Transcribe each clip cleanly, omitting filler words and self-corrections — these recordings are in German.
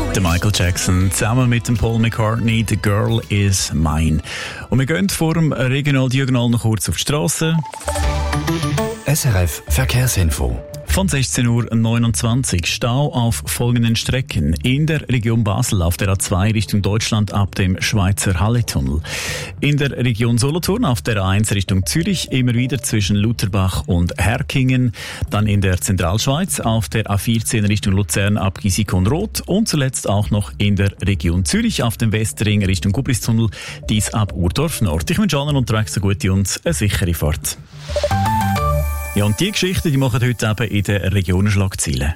Der Michael Jackson zusammen mit dem Paul McCartney, «The Girl Is Mine». Und wir gehen vor dem Regional-Diagonal noch kurz auf die Strasse. SRF Verkehrsinfo. Von 16:29 Uhr Stau auf folgenden Strecken. In der Region Basel auf der A2 Richtung Deutschland ab dem Schweizer Halletunnel. In der Region Solothurn auf der A1 Richtung Zürich immer wieder zwischen Lutherbach und Herkingen. Dann in der Zentralschweiz auf der A14 Richtung Luzern ab Gisikon-Roth. Und zuletzt auch noch in der Region Zürich auf dem Westring Richtung Gubristunnel. Dies ab Urdorf Nord. Ich wünsche allen unterwegs eine gute und eine sichere Fahrt. Ja, und die Geschichten, die machen heute eben in den Regionenschlagzeilen.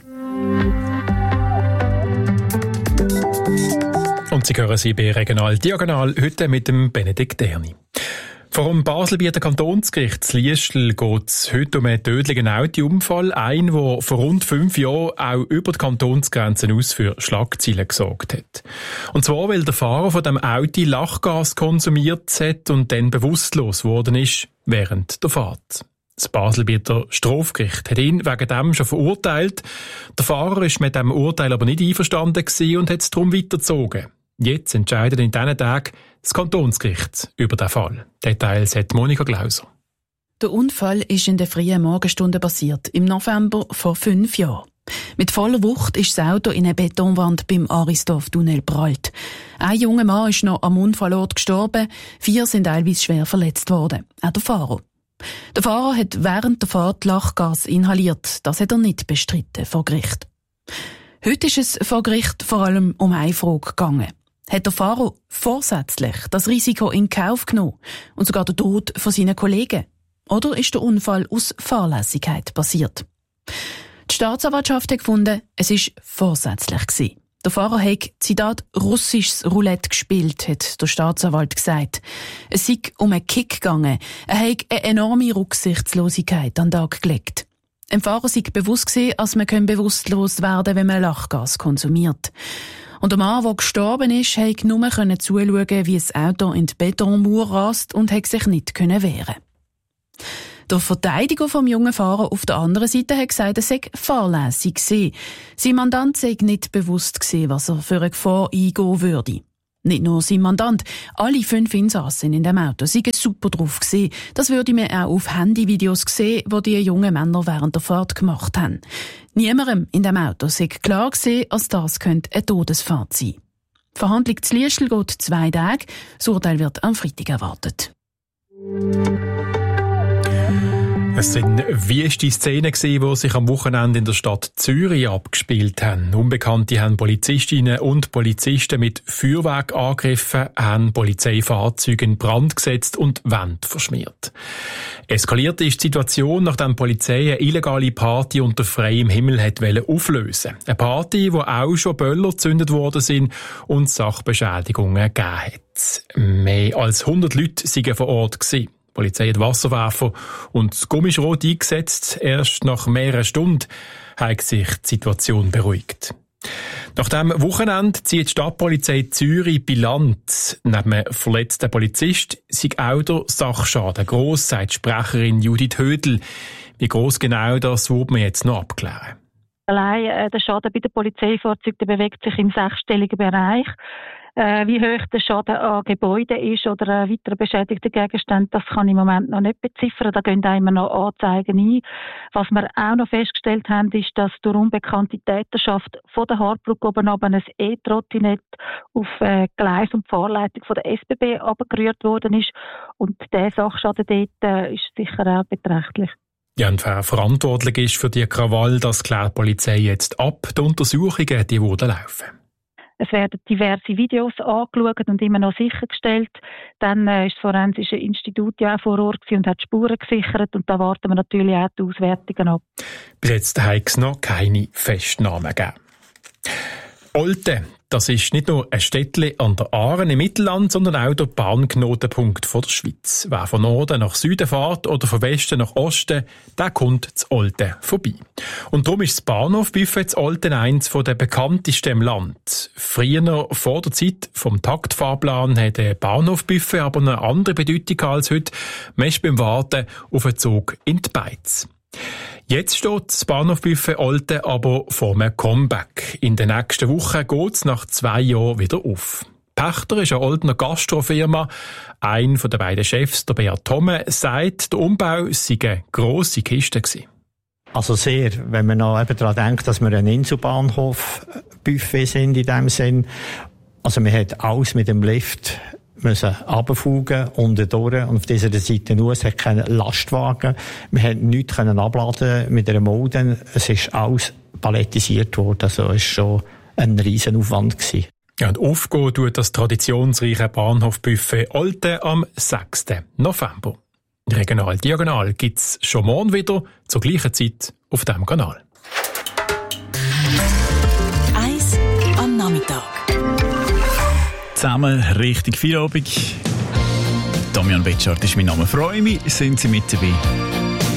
Und Sie hören sie bei Regional Diagonal heute mit dem Benedikt Erni. Vor dem Baselbieter Kantonsgericht in Liestl geht es heute um einen tödlichen Autounfall. Ein, der vor rund 5 Jahren auch über die Kantonsgrenzen aus für Schlagzeilen gesorgt hat. Und zwar, weil der Fahrer von dem Auto Lachgas konsumiert hat und dann bewusstlos geworden ist während der Fahrt. Das Baselbieter Strafgericht hat ihn wegen dem schon verurteilt. Der Fahrer ist mit diesem Urteil aber nicht einverstanden gewesen und hat es darum weitergezogen. Jetzt entscheidet in diesen Tagen das Kantonsgericht über den Fall. Details hat Monika Glauser. Der Unfall ist in der frühen Morgenstunde passiert, im November vor 5 Jahren. Mit voller Wucht ist das Auto in eine Betonwand beim Aristorf-Tunnel geprallt. Ein junger Mann ist noch am Unfallort gestorben, 4 sind teilweise schwer verletzt worden, auch der Fahrer. Der Fahrer hat während der Fahrt Lachgas inhaliert. Das hat er nicht bestritten vor Gericht. Heute ist es vor Gericht vor allem um eine Frage gegangen. Hat der Fahrer vorsätzlich das Risiko in Kauf genommen und sogar den Tod von seinen Kollegen? Oder ist der Unfall aus Fahrlässigkeit passiert? Die Staatsanwaltschaft hat gefunden, es war vorsätzlich gewesen. Der Fahrer hat, Zitat, russisches Roulette gespielt, hat der Staatsanwalt gesagt. Es sei um einen Kick gegangen. Er hat eine enorme Rücksichtslosigkeit an den Tag gelegt. Dem Fahrer sei bewusst gewesen, dass man bewusstlos werden kann, wenn man Lachgas konsumiert. Und der Mann, der gestorben ist, konnte nur zuschauen, wie das Auto in die Betonmauer rast und konnte sich nicht wehren. Der Verteidiger vom jungen Fahrer auf der anderen Seite hat gesagt, er sei fahrlässig gewesen. Sein Mandant sei nicht bewusst gewesen, was er für eine Gefahr eingehen würde. Nicht nur sein Mandant, alle 5 Insassen in dem Auto seien super drauf gewesen. Das würde man auch auf Handyvideos sehen, die die jungen Männer während der Fahrt gemacht haben. Niemandem in dem Auto sei klar gewesen, dass das eine Todesfahrt sein könnte. Die Verhandlung zu Liestl geht 2 Tage. Das Urteil wird am Freitag erwartet. Es sind wüste Szenen gewesen, die sich am Wochenende in der Stadt Zürich abgespielt haben. Unbekannte haben Polizistinnen und Polizisten mit Feuerwerk angegriffen, haben Polizeifahrzeuge in Brand gesetzt und Wände verschmiert. Eskaliert ist die Situation, nachdem die Polizei eine illegale Party unter freiem Himmel auflösen wollte. Eine Party, wo auch schon Böller gezündet worden sind und Sachbeschädigungen gegeben hat. Mehr als 100 Leute waren vor Ort gewesen. Die Polizei hat Wasserwerfer und Gummischrot eingesetzt. Erst nach mehreren Stunden hat sich die Situation beruhigt. Nach dem Wochenende zieht die Stadtpolizei Zürich Bilanz. Neben einem verletzten Polizist sei auch der Sachschaden gross, sagt Sprecherin Judith Hödel. Wie gross genau, das wird man jetzt noch abklären. Allein der Schaden bei den Polizeifahrzeugen bewegt sich im 6-stelligen Bereich. Wie hoch der Schaden an Gebäuden ist oder weiteren beschädigten Gegenständen, das kann ich im Moment noch nicht beziffern. Da gehen immer noch Anzeigen ein. Was wir auch noch festgestellt haben, ist, dass durch unbekannte Täterschaft von der Hartbrücke oben ein E-Trottinett auf Gleis und Fahrleitung von der SBB abgerührt worden ist. Und der Sachschaden dort ist sicher auch beträchtlich. Ja, und wer verantwortlich ist für die Krawall, das klärt die Polizei jetzt ab. Die Untersuchungen, die wurden laufen. Es werden diverse Videos angeschaut und immer noch sichergestellt. Dann ist das Forensische Institut ja auch vor Ort und hat Spuren gesichert. Und da warten wir natürlich auch die Auswertungen ab. Bis jetzt hat es noch keine Festnahmen gegeben. Olten, das ist nicht nur ein Städtchen an der Aare im Mittelland, sondern auch der Bahnknotenpunkt der Schweiz. Wer von Norden nach Süden fährt oder von Westen nach Osten, der kommt zu Olten vorbei. Und darum ist das Bahnhofbuffet zu Olten eins der bekanntesten im Land. Früher, vor der Zeit vom Taktfahrplan, hat ein Bahnhofbuffet aber eine andere Bedeutung als heute, meist beim Warten auf einen Zug in die Beiz. Jetzt steht das Bahnhofbuffet Olten aber vor einem Comeback. In den nächsten Wochen geht es nach 2 Jahren wieder auf. Pächter ist eine Oltener Gastrofirma. Ein von den beiden Chefs, der Beat Thome, sagt, der Umbau sei eine grosse Kiste gewesen. Also sehr, wenn man noch eben daran denkt, dass wir ein Inselbahnhof-Buffet sind in dem Sinn. Also man hat alles mit dem Lift müssen runterfugen, unten durch, und auf dieser Seite nur, es hat keinen Lastwagen, wir haben nichts abladen mit einer Molden, es ist alles palettisiert worden, also es war schon ein riesen Aufwand gewesen. Ja, und aufgehen tut das traditionsreiche Bahnhofbuffet Olten am 6. November. Regional Diagonal gibt's schon morgen wieder, zur gleichen Zeit auf diesem Kanal. 1 am Nachmittag. Zusammen richtig Feierabend. Damian Betschart ist mein Name. Freue mich, sind Sie mit dabei.